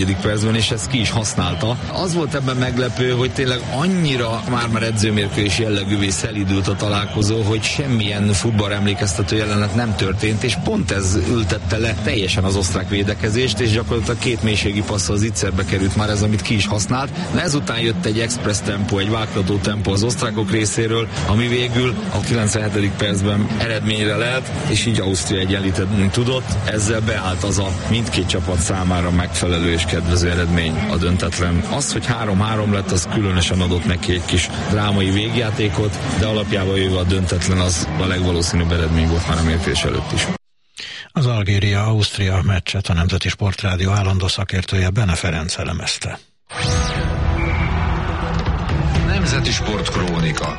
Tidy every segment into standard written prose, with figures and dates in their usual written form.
percben, és ezt ki is használta. Az volt ebben meglepő, hogy tényleg annyira már edzőmérkőzés jellegűvé szelídült a találkozó, hogy semmilyen futballemlékeztető jelenet nem történt, és pont ez ültette le teljesen az osztrák védekezést, és gyakorlatilag 2 mélységi passzal az ígyszerbe került már ez, amit ki is használt. De ezután jött egy express tempó, egy vágtató tempó az osztrákok részéről, ami végül a 97. percben eredményre lehet, és így Ausztria egyenlíteni tudott. Ezzel beállt az a mindkét csapat számára megfelelő és kedvező eredmény, a döntetlen. Az, hogy 3-3 lett, az különösen adott neki egy kis drámai végjátékot, de alapjában véve a döntetlen az a legvalószínűbb eredmény volt már a mérkőzés előtt is. Az Algéria-Ausztria meccset a Nemzeti Sportrádió állandó szakértője Bene Ferenc elemezte. Nemzeti Sport Krónika.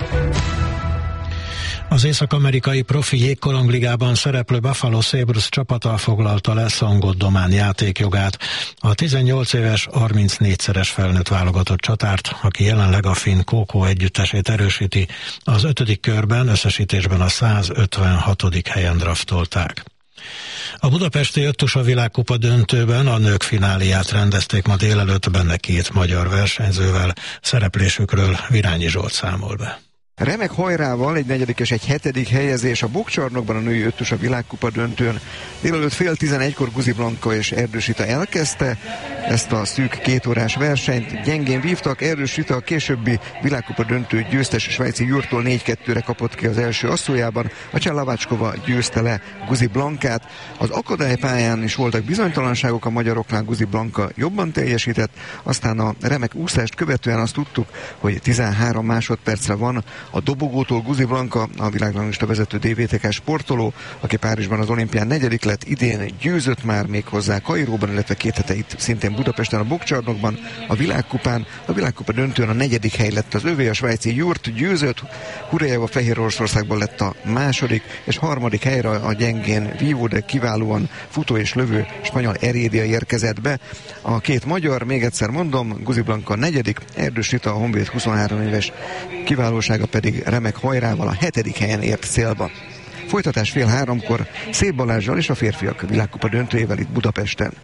Az észak-amerikai profi jégkorongligában szereplő Buffalo Sabres csapata foglalta le Songot Domán játékjogát, a 18 éves, 34-szeres felnőtt válogatott csatárt, aki jelenleg a finn KK együttesét erősíti, az 5. körben összesítésben a 156. helyen draftolták. A budapesti öttusa világkupa döntőben a nők fináliát rendezték ma délelőtt, benne 2 magyar versenyzővel, szereplésükről Virányi Zsolt számol be. Remek Hajrával egy 4. és egy 7. helyezés a bokcsarnokban a női öttusa világkupa döntőn. Délelőtt 10:11-kor Guzi Blanka és Erdős Rita elkezdte ezt a szűk 2 órás versenyt. Gyengén vívtak, Erdős Rita a későbbi világkupa döntő győztes svájci Jurtól 4-2-re kapott ki az első asszójában, a Cseh győzte le Guzi Blankát. Az akadálypályán is voltak bizonytalanságok, a magyaroknál Guzi Blanka jobban teljesített, aztán a remek úszást követően azt tudtuk, hogy 13 másodpercre van a dobogótól Guzi Blanka, a világranglista vezető DVTK sportoló, aki Párizsban az olimpián 4. lett, idén győzött már még hozzá Kairóban, illetve 2 hete itt szintén Budapesten a bokcsarnokban, a világkupán. A világkupa döntőn a 4. hely lett az övé, a svájci Jurt győzött, Hurejeva Fehéroroszországban lett a 2. és 3. helyre a gyengén vívó, de kiválóan futó és lövő spanyol Heredia érkezett be. A 2 magyar, még egyszer mondom, Guzi Blanka 4., Erdős Rita, a Honvéd 23 éves kiválósága pedig Remek Hajrával a 7. helyen ért célba. Folytatás 2:30 Szép Balázsral és a férfiak világkupa döntőjével itt Budapesten.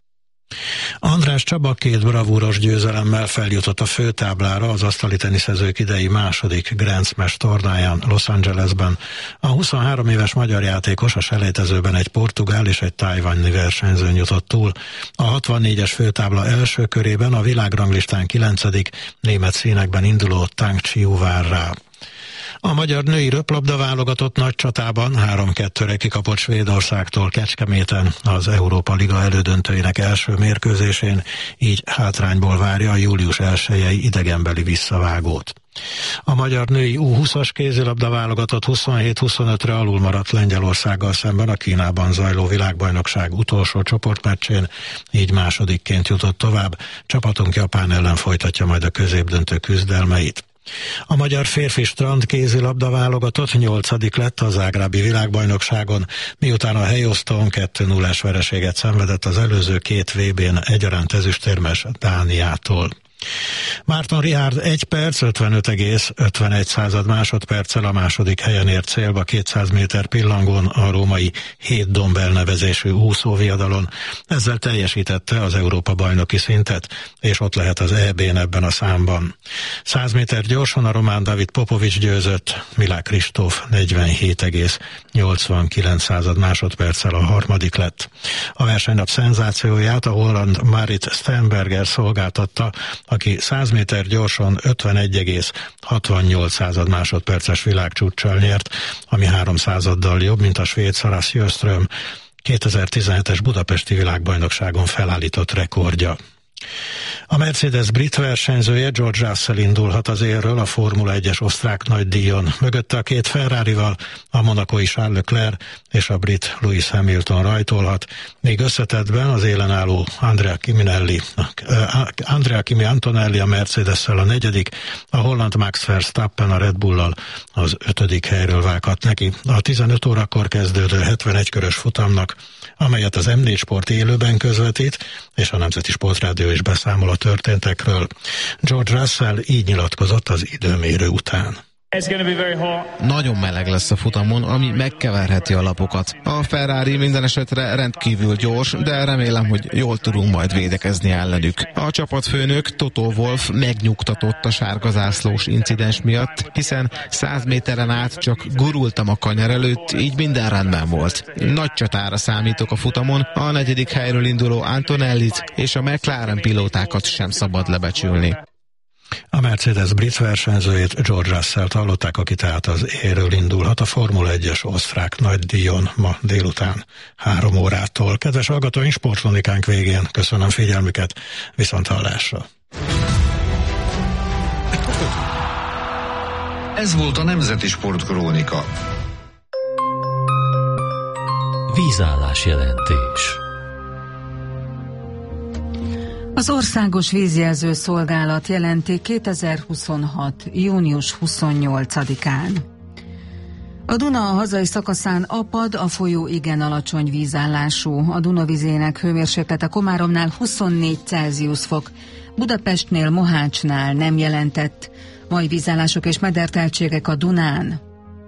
András Csaba 2 bravúros győzelemmel feljutott a főtáblára az asztali teniszezők idei 2. Grand Smash tornáján Los Angelesben. A 23 éves magyar játékos a selejtezőben egy portugál és egy tajvani versenyzőn jutott túl. A 64-es főtábla első körében a világranglistán 9. német színekben induló Tang Chiu vár rá. A magyar női röplabda válogatott nagy csatában 3-2-re kikapott Svédországtól Kecskeméten az Európa Liga elődöntőinek első mérkőzésén, így hátrányból várja a július 1-i idegenbeli visszavágót. A magyar női U20-as kézilabda válogatott 27-25-re alul maradt Lengyelországgal szemben a Kínában zajló világbajnokság utolsó csoportmeccsén, így másodikként jutott tovább. Csapatunk Japán ellen folytatja majd a középdöntő küzdelmeit. A magyar férfi strand kézilabda válogatott 8. lett a zágrábi világbajnokságon, miután a helyosztón 2-0-es vereséget szenvedett az előző 2 VB-n egyaránt ezüstérmes Dániától. Márton Richárd 1 perc, 55,51 másodperccel a 2. helyen ért célba 200 méter pillangón a római 7 domb elnevezésű úszóviadalon. Ezzel teljesítette az Európa bajnoki szintet, és ott lehet az EB-n ebben a számban. 100 méter gyorsan a román David Popovics győzött, Milák Kristóf 47,89 másodperccel a 3. lett. A versenynap szenzációját a holland Marit Stenberger szolgáltatta, aki 100 méter gyorsan 51,68 másodperces világcsúccsal nyert, ami 300-addal jobb, mint a svéd Sara Sjöström 2017-es budapesti világbajnokságon felállított rekordja. A Mercedes brit versenyzője George Russell indulhat az élről a Formula 1-es osztrák nagydíjon. Mögötte a 2 Ferrarival a monacói Charles Leclerc és a brit Lewis Hamilton rajtolhat, még összetettben az élen álló Andrea Kimi Antonelli a Mercedes-szel a 4., a holland Max Verstappen a Red Bull-al az 5. helyről vághat neki. A 15 órakor kezdődő 71 körös futamnak, amelyet az M4 Sport élőben közvetít, és a Nemzeti Sportrádió is beszámol a történtekről. George Russell így nyilatkozott az időmérő után. Nagyon meleg lesz a futamon, ami megkeverheti a lapokat. A Ferrari minden esetre rendkívül gyors, de remélem, hogy jól tudunk majd védekezni ellenük. A csapatfőnök Toto Wolff megnyugtatott a sárga zászlós incidens miatt, hiszen 100 méteren át csak gurultam a kanyar előtt, így minden rendben volt. Nagy csatára számítok a futamon, a 4. helyről induló Antonellit és a McLaren pilótákat sem szabad lebecsülni. A Mercedes brit versenyzőjét, George Russellt hallották, aki tehát az éről indulhat a Formula 1-es osztrák nagydíjon ma délután 3 órától. Kedves hallgatóink, sportkronikánk végén köszönöm figyelmüket, viszonthallásra. Ez volt a Nemzeti Sportkrónika. Vízállás jelentés. Az Országos Vízjelző Szolgálat jelenti 2026. június 28-án. A Duna a hazai szakaszán apad, a folyó igen alacsony vízállású. A Duna vizének hőmérséklete Komáromnál 24 Celsius fok, Budapestnél, Mohácsnál nem jelentett. Mai vízállások és mederteltségek a Dunán.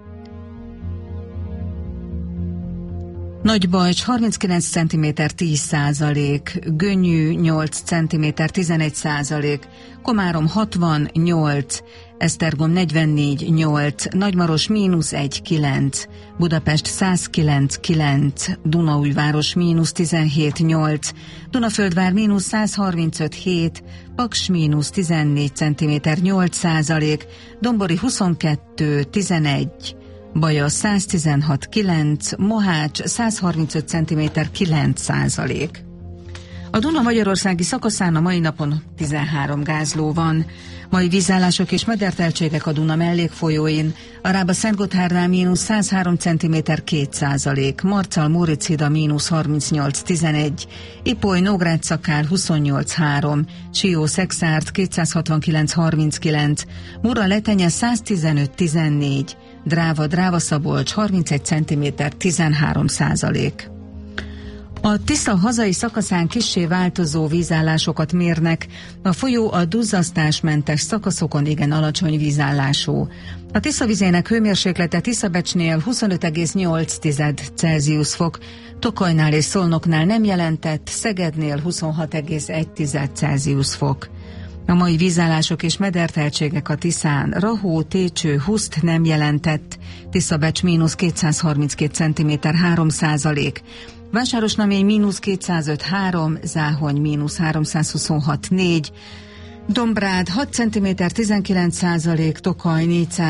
Nagybajcs 39 cm 10%, Gönyű 8 cm 11%, Komárom 68, Esztergom 44,8, Nagymaros -1,9, Budapest 109,9, Dunaújváros -17,8, Dunaföldvár -135,7, Paks -14 cm 8%, Dombori 22,11, Baja 116,9, Mohács 135 cm 9%. A Duna magyarországi szakaszán a mai napon 13 gázló van. Mai vízállások és mederteltségek a Duna mellékfolyóin. A Rába-Szentgotthárnál -103 cm 2%, Marcal-Móricz-híd a -38,11, Ipoly-Nógrád-Szakál 28,3, Sió-Szexárd 269,39, Mura-Letenye 115,14, Dráva-Szabolcs 31 cm 13%. A Tisza hazai szakaszán kissé változó vízállásokat mérnek, a folyó a duzzasztásmentes szakaszokon igen alacsony vízállású. A Tisza vizének hőmérséklete Tiszabecsnél 25,8 Celsius fok, Tokajnál és Szolnoknál nem jelentett, Szegednél 26,1 Celsius fok. A mai vízállások és mederteltségek a Tiszán: Rahó, Técső, Huszt nem jelentett, Tiszabecs -232 cm 3%, Vásárosnamény -205,3, Záhony -326,4, Dombrád 6 cm 19%, Tokaj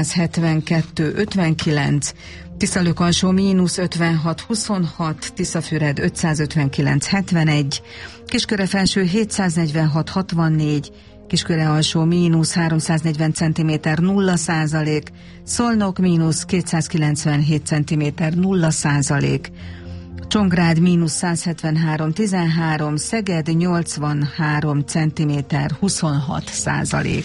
472,59, Tiszalök-alsó -56,26, Tiszafüred 559,71, Kisköre-felső 746,64, Kisköre-alsó -340 cm 0%, Szolnok -297 cm 0%, Csongrád -173,13, Szeged 83 cm 26%.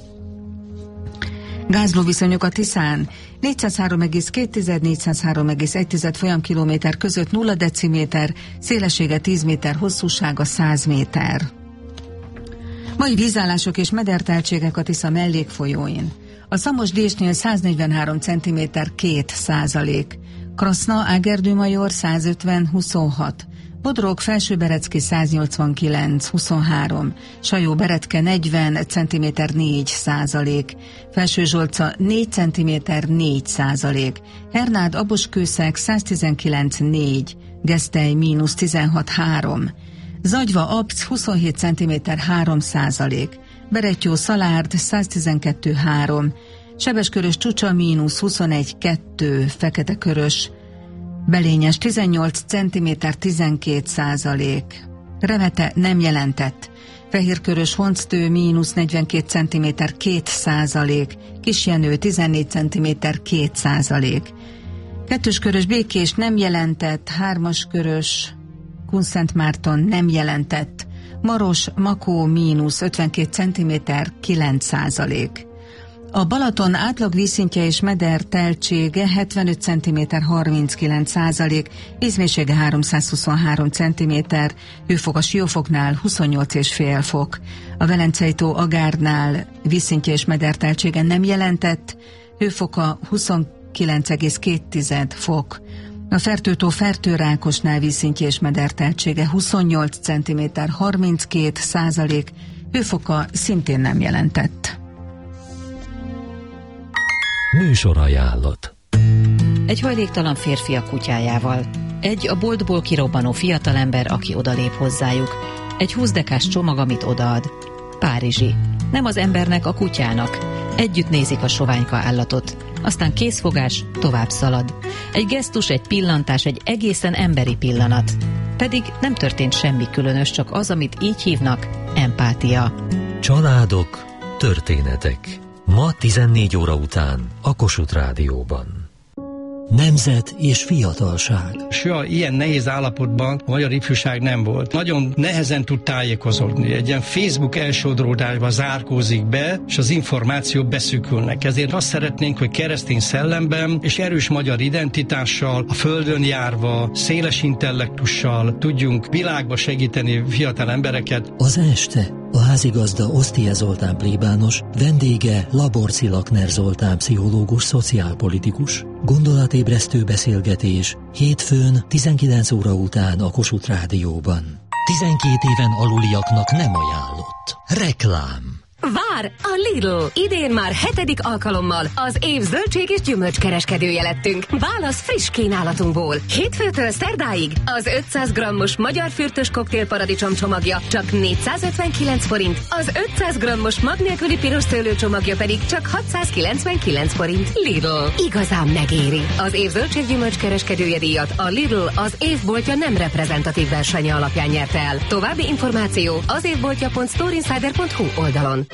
Gázlóviszonyok a Tiszán: 403,2, 403,1 folyamkilométer között 0 deciméter, szélessége 10 méter, hosszúsága 100 méter. Mai vízállások és mederteltségek a Tisza mellékfolyóin. A Szamos-Désnél 143 cm 2%, Kraszna, Ágerdő-Major 150,26, Bodrog, Felsőberecki 189,23, Sajó-Beretke 40 cm 4%, Felső-Zsolca 4 cm 4%, Hernád, Aboskőszeg 119,4, Gesztely -16,3, Zagyva, Abc 27 cm 3%, Berettyó, Szalárd 112,3, Sebeskörös, Csúcsa -21,2, Fekete-Körös, Belényes 18 cm 12%, Remete nem jelentett, Fehérkörös, Honctő -42 cm 2%, Kisjenő 14 cm 2%, Kettőskörös, Békés nem jelentett, Hármaskörös, Kunszentmárton nem jelentett, Maros, Makó -52 cm 9%. A Balaton átlag vízszintje és mederteltsége 75 cm 39%, vízmélysége 323 cm, hőfok a Siófoknál 28,5 fok. A Velencei tó Agárnál vízszintje és mederteltsége nem jelentett, hőfoka 29,2 fok. A Fertő-tó-Fertő-Rákosnál vízszintje és mederteltsége 28 cm 32%, hőfoka szintén nem jelentett. Műsorajánlat. Egy hajléktalan férfi a kutyájával. Egy a boltból kirobbanó fiatalember, aki odalép hozzájuk. Egy 20 dekás csomag, amit odaad. Párizsi. Nem az embernek, a kutyának. Együtt nézik a soványka állatot. Aztán készfogás, tovább szalad. Egy gesztus, egy pillantás, egy egészen emberi pillanat. Pedig nem történt semmi különös, csak az, amit így hívnak, empátia. Családok, történetek. Ma 14 óra után a Kossuth Rádióban. Nemzet és fiatalság. Soha ilyen nehéz állapotban a magyar ifjúság nem volt. Nagyon nehezen tud tájékozódni. Egy ilyen Facebook elsodródásba zárkózik be, és az információk beszűkülnek. Ezért azt szeretnénk, hogy keresztény szellemben és erős magyar identitással, a földön járva, széles intellektussal tudjunk világba segíteni fiatal embereket. Az este a házigazda Osztie Zoltán plébános, vendége Laborci Lakner Zoltán pszichológus, szociálpolitikus. Gondolatébresztő beszélgetés hétfőn 19 óra után a Kossuth Rádióban. 12 éven aluliaknak nem ajánlott. Reklám. Vár a Lidl! Idén már 7. alkalommal az év zöldség és gyümölcskereskedője lettünk. Válasz friss kínálatunkból. Hétfőtől szerdáig az 500 grammos magyar fürtös koktélparadicsom csomagja csak 459 forint, az 500 grammos mag nélküli piros szőlő csomagja pedig csak 699 forint. Lidl. Igazán megéri. Az év zöldség gyümölcskereskedője díjat a Lidl az évboltja nem reprezentatív versenye alapján nyerte el. További információ az évboltja.storeinsider.hu oldalon.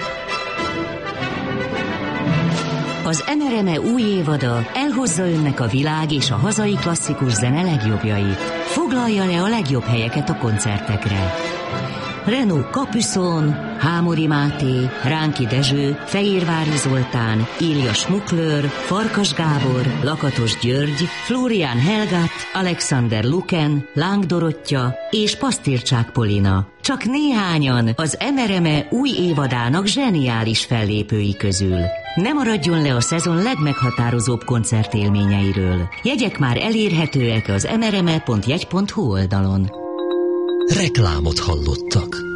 Az NRME új évada elhozza önnek a világ és a hazai klasszikus zene legjobbjait. Foglalja le a legjobb helyeket a koncertekre. Renaud Capuçon, Hámori Máté, Ránki Dezső, Fehérvári Zoltán, Ilja Schmuckler, Farkas Gábor, Lakatos György, Florian Helgat, Alexander Luken, Láng Dorottya és Pasztircsák Polina. Csak néhányan az NRME új évadának zseniális fellépői közül. Ne maradjon le a szezon legmeghatározóbb koncertélményeiről. Jegyek már elérhetőek az nrme.jegy.hu oldalon. Reklámot hallottak.